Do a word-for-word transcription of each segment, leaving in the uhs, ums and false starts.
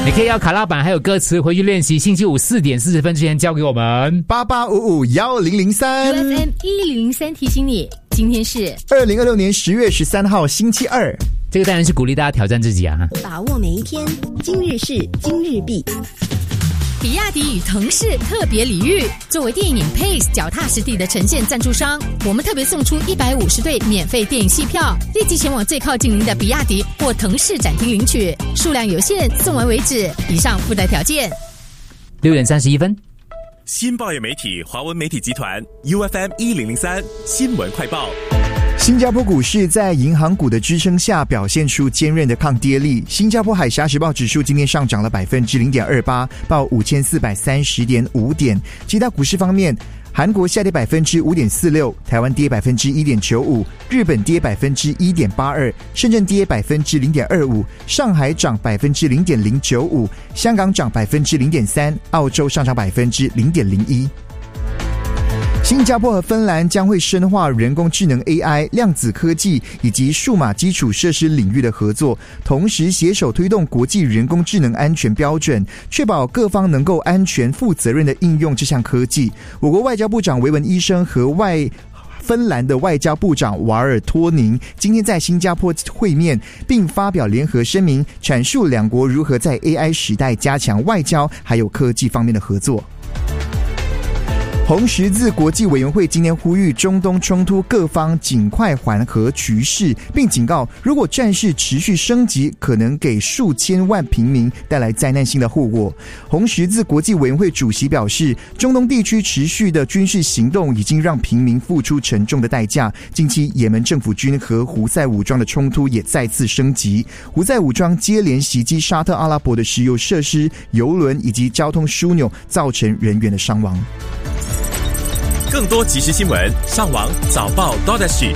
你可以要卡拉版还有歌词回去练习，星期五四点四十分之前交给我们。 八八五五一零零三 U F M 一零零三提醒你，今天是二零二六年十月十三号星期二。 这个当然是鼓励大家挑战自己啊！ 把握每一天，今日事今日毕。 比亚迪与腾势特别礼遇，作为电影 Pace 脚踏实地的呈现赞助商，我们特别送出一百五十对免费电影戏票，立即前往最靠近您的比亚迪或腾势展厅领取，数量有限，送完为止。以上附带条件。 六点三十一分， 新报业媒体华文媒体集团 U F M 一零零三新闻快报。 新加坡股市在银行股的支撑下表现出坚韧的抗跌力。新加坡海峡时报指数今天上涨了百分之零点二八，报五千四百三十点五点。其他股市方面，韩国下跌百分之五点四六，台湾跌百分之一点九五，日本跌百分之一点八二，深圳跌百分之零点二五，上海涨百分之零点零九五，香港涨百分之零点三，澳洲上涨百分之零点零一。新加坡和芬兰将会深化人工智能 A I、量子科技以及数码基础设施领域的合作，同时携手推动国际人工智能安全标准，确保各方能够安全负责任地应用这项科技。我国外交部长维文医生和外芬兰的外交部长瓦尔托宁今天在新加坡会面，并发表联合声明，阐述两国如何在 A I 时代加强外交还有科技方面的合作。红十字国际委员会今天呼吁中东冲突各方尽快缓和局势，并警告如果战事持续升级，可能给数千万平民带来灾难性的后果。红十字国际委员会主席表示，中东地区持续的军事行动已经让平民付出沉重的代价。近期也门政府军和胡塞武装的冲突也再次升级，胡塞武装接连袭击沙特阿拉伯的石油设施、油轮以及交通枢纽，造成人员的伤亡。 更多即时新闻，上网早报 .sg。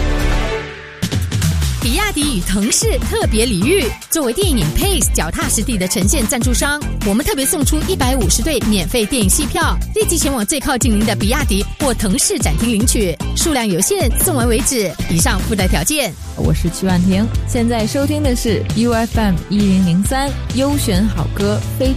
比亚迪与腾势特别礼遇，作为电影 Pace 脚踏实地的呈现赞助商，我们特别送出一百五十对免费电影戏票，立即前往最靠近您的比亚迪或腾势展厅领取，数量有限，送完为止。以上附带条件。 我是曲婉婷，现在收听的是 U F M 一零零三优选好歌非